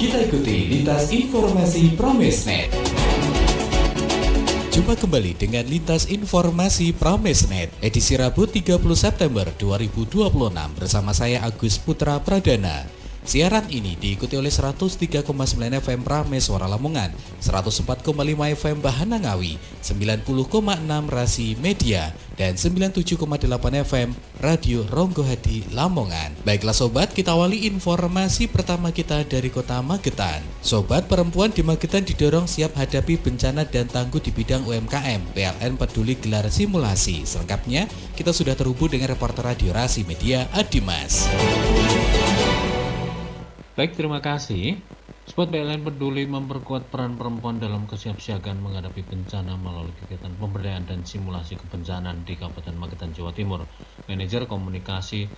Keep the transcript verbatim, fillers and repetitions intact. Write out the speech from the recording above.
kita ikuti lintas informasi Pramesnet. Jumpa kembali dengan Lintas Informasi Pramesnet edisi Rabu tiga puluh September dua ribu dua puluh enam bersama saya Agus Putra Pradana. Siaran ini diikuti oleh seratus tiga koma sembilan F M Prames Suara Lamongan, seratus empat koma lima F M Bahana Ngawi, sembilan puluh koma enam Rasi Media, dan sembilan puluh tujuh koma delapan F M Radio Ronggo Hadi Lamongan. Baiklah sobat, kita awali informasi pertama kita dari kota Magetan. Sobat, perempuan di Magetan didorong siap hadapi bencana dan tangguh di bidang U M K M. P L N peduli gelar simulasi. Selengkapnya, kita sudah terhubung dengan reporter Radio Rasi Media, Adimas. Baik, terima kasih. Spot P L N peduli memperkuat peran perempuan dalam kesiapsiagaan menghadapi bencana melalui kegiatan pemberdayaan dan simulasi kebencanaan di Kabupaten Magetan, Jawa Timur. Manajer Komunikasi